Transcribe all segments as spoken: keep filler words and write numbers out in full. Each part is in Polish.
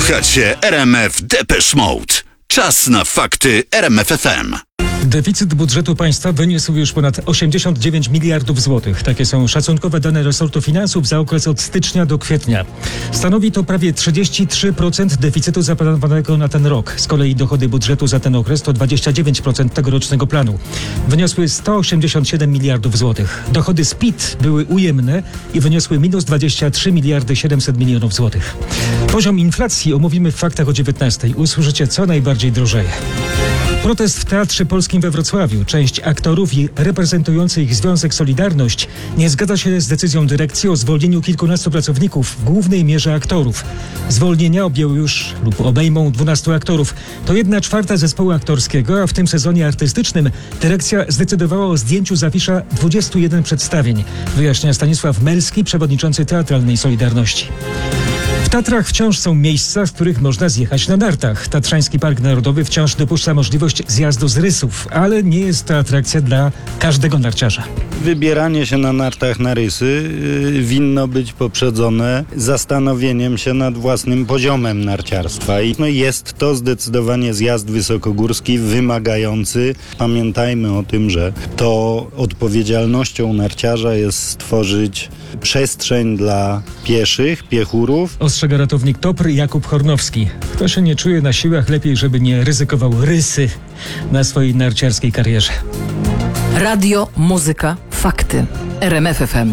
Słuchacie R M F Depeche Mode. Czas na fakty R M F F M. Deficyt budżetu państwa wyniósł już ponad osiemdziesiąt dziewięć miliardów złotych. Takie są szacunkowe dane resortu finansów za okres od stycznia do kwietnia. Stanowi to prawie trzydzieści trzy procent deficytu zaplanowanego na ten rok. Z kolei dochody budżetu za ten okres to dwadzieścia dziewięć procent tegorocznego planu. Wyniosły sto osiemdziesiąt siedem miliardów złotych. Dochody z P I T były ujemne i wyniosły minus dwadzieścia trzy miliardy siedemset milionów złotych. Poziom inflacji omówimy w faktach o dziewiętnastej. Usłyszycie, co najbardziej drożeje. Protest w Teatrze Polskim we Wrocławiu. Część aktorów i reprezentujący ich Związek Solidarność nie zgadza się z decyzją dyrekcji o zwolnieniu kilkunastu pracowników, w głównej mierze aktorów. Zwolnienia objął już lub obejmą dwunastu aktorów. To jedna czwarta zespołu aktorskiego, a w tym sezonie artystycznym dyrekcja zdecydowała o zdjęciu z afisza dwudziestu jeden przedstawień, wyjaśnia Stanisław Melski, przewodniczący Teatralnej Solidarności. W Tatrach wciąż są miejsca, w których można zjechać na nartach. Tatrzański Park Narodowy wciąż dopuszcza możliwość zjazdu z rysów, ale nie jest to atrakcja dla każdego narciarza. Wybieranie się na nartach na rysy yy, winno być poprzedzone zastanowieniem się nad własnym poziomem narciarstwa. I no jest to zdecydowanie zjazd wysokogórski wymagający. Pamiętajmy o tym, że to odpowiedzialnością narciarza jest stworzyć przestrzeń dla pieszych, piechurów. Ostrzega ratownik T O P R Jakub Hornowski. Kto się nie czuje na siłach, lepiej, żeby nie ryzykował rysy na swojej narciarskiej karierze. Radio, muzyka, fakty. R M F F M.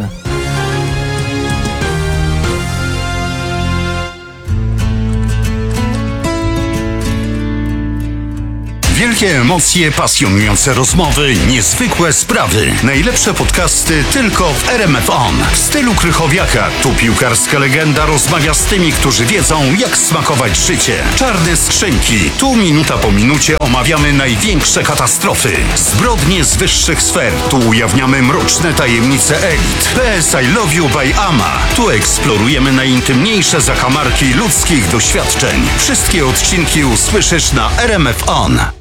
Wielkie emocje, pasjonujące rozmowy, niezwykłe sprawy. Najlepsze podcasty tylko w R M F On. W stylu Krychowiaka. Tu piłkarska legenda rozmawia z tymi, którzy wiedzą, jak smakować życie. Czarne skrzynki. Tu minuta po minucie omawiamy największe katastrofy. Zbrodnie z wyższych sfer. Tu ujawniamy mroczne tajemnice elit. P S I Love You by Ama. Tu eksplorujemy najintymniejsze zakamarki ludzkich doświadczeń. Wszystkie odcinki usłyszysz na R M F On.